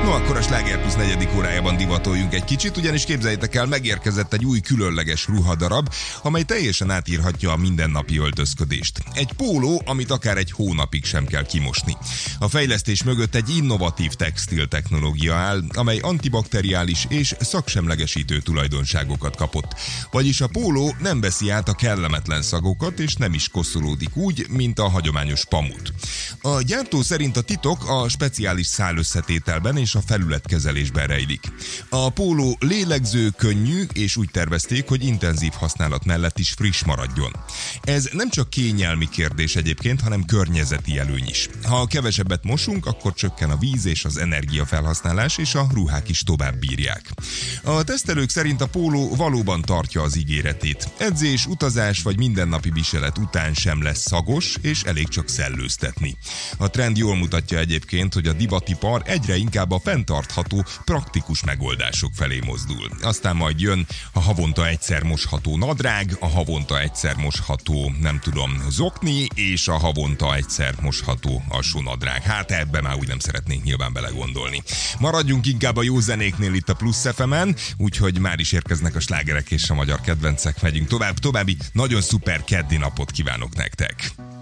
No, akkor a Sláger Plus 4. órájában divatoljunk egy kicsit, ugyanis képzeljétek el, megérkezett egy új különleges ruhadarab, amely teljesen átírhatja a mindennapi öltözködést. Egy póló, amit akár egy hónapig sem kell kimosni. A fejlesztés mögött egy innovatív textil technológia áll, amely antibakteriális és szaksemlegesítő tulajdonságokat kapott. Vagyis a póló nem veszi át a kellemetlen szagokat, és nem is koszolódik úgy, mint a hagyományos pamut. A gyártó szerint a titok a speciális szálösszetételben és a felületkezelésben rejlik. A póló lélegző, könnyű, és úgy tervezték, hogy intenzív használat mellett is friss maradjon. Ez nem csak kényelmi kérdés egyébként, hanem környezeti előny is. Ha kevesebbet mosunk, akkor csökken a víz és az energiafelhasználás, és a ruhák is tovább bírják. A tesztelők szerint a póló valóban tartja az ígéretét. Edzés, utazás vagy mindennapi viselet után sem lesz szagos, és elég csak szellőztetni. A trend jól mutatja egyébként, hogy a divatipar egyre inkább a fenntartható, praktikus megoldások felé mozdul. Aztán majd jön a havonta egyszer mosható nadrág, a havonta egyszer mosható, zokni, és a havonta egyszer mosható alsónadrág. Hát ebbe már úgy nem szeretnénk nyilván belegondolni. Maradjunk inkább a jó zenéknél itt a Plusz FM-en, úgyhogy már is érkeznek a slágerek és a magyar kedvencek. Megyünk tovább. További nagyon szuper keddi napot kívánok nektek!